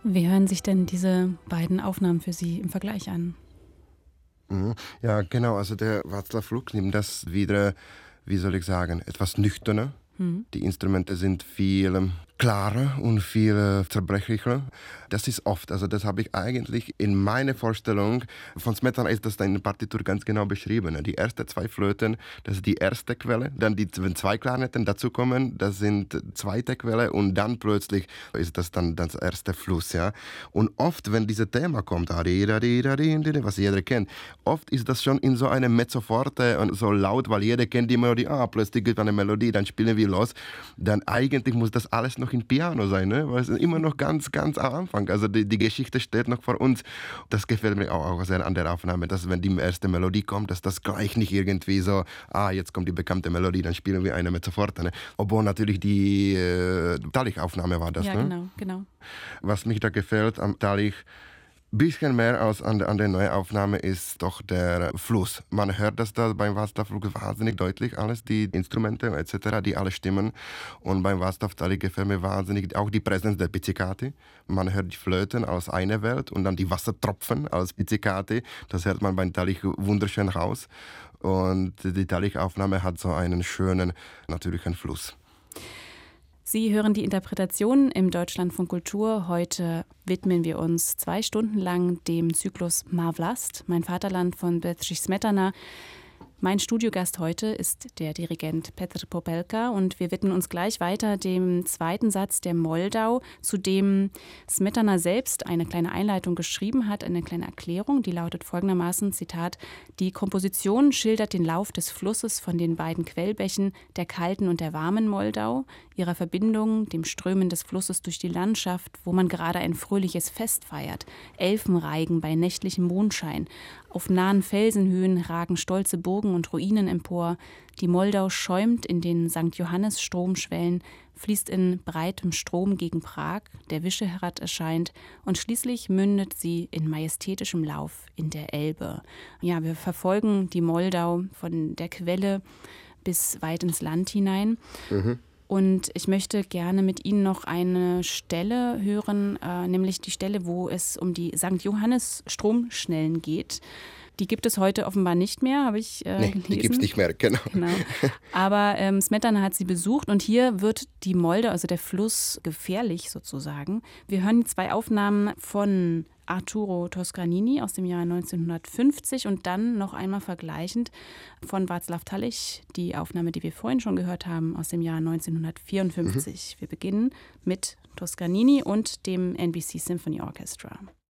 Wie hören sich denn diese beiden Aufnahmen für Sie im Vergleich an? Ja, genau. Also der Václav Fluk nimmt das wieder, wie soll ich sagen, etwas nüchterner. Mhm. Die Instrumente sind viel klarer und viel zerbrechlicher. Das ist oft, also das habe ich eigentlich in meiner Vorstellung von Smetana ist das in der Partitur ganz genau beschrieben. Die ersten zwei Flöten, das ist die erste Quelle, dann wenn zwei Klarinetten dazukommen, das sind zweite Quelle und dann plötzlich ist das dann das erste Fluss. Ja? Und oft, wenn dieses Thema kommt, was jeder kennt, oft ist das schon in so einem Mezzoforte und so laut, weil jeder kennt die Melodie, plötzlich gibt eine Melodie, dann spielen wir los. Dann eigentlich muss das alles noch in Piano sein, ne? Weil es ist immer noch ganz, ganz am Anfang. Also die Geschichte steht noch vor uns. Das gefällt mir auch sehr an der Aufnahme, dass wenn die erste Melodie kommt, dass das gleich nicht irgendwie so, jetzt kommt die bekannte Melodie, dann spielen wir eine Mezzoforte. Ne? Obwohl natürlich die Talich-Aufnahme war das. Ja, ne? genau. Was mich da gefällt am Talich, bisschen mehr als an der Neuaufnahme ist doch der Fluss. Man hört das da beim Václav Fluk wahnsinnig deutlich, alles, die Instrumente etc., die alle stimmen. Und beim Václav Talich gefällt mir wahnsinnig auch die Präsenz der Pizzicati. Man hört die Flöten aus einer Welt und dann die Wassertropfen als Pizzicati. Das hört man beim Talich wunderschön raus. Und die Talich-Aufnahme hat so einen schönen, natürlichen Fluss. Sie hören die Interpretation im Deutschlandfunk Kultur. Heute widmen wir uns 2 Stunden lang dem Zyklus Má vlast, mein Vaterland von Bedřich Smetana. Mein Studiogast heute ist der Dirigent Petr Popelka und wir widmen uns gleich weiter dem zweiten Satz der Moldau, zu dem Smetana selbst eine kleine Einleitung geschrieben hat, eine kleine Erklärung, die lautet folgendermaßen, Zitat, die Komposition schildert den Lauf des Flusses von den beiden Quellbächen, der kalten und der warmen Moldau, ihrer Verbindung, dem Strömen des Flusses durch die Landschaft, wo man gerade ein fröhliches Fest feiert, Elfenreigen bei nächtlichem Mondschein. Auf nahen Felsenhöhen ragen stolze Burgen und Ruinen empor. Die Moldau schäumt in den St. Johannes-Stromschwellen, fließt in breitem Strom gegen Prag, der Vyšehrad erscheint und schließlich mündet sie in majestätischem Lauf in der Elbe. Ja, wir verfolgen die Moldau von der Quelle bis weit ins Land hinein. Und ich möchte gerne mit Ihnen noch eine Stelle hören, nämlich die Stelle, wo es um die St. Johannes-Stromschnellen geht. Die gibt es heute offenbar nicht mehr, habe ich gelesen. Die gibt es nicht mehr, genau. Aber Smetana hat sie besucht und hier wird die Moldau, also der Fluss, gefährlich sozusagen. Wir hören 2 Aufnahmen von Arturo Toscanini aus dem Jahr 1950 und dann noch einmal vergleichend von Václav Talich, die Aufnahme, die wir vorhin schon gehört haben, aus dem Jahr 1954. Wir beginnen mit Toscanini und dem NBC Symphony Orchestra.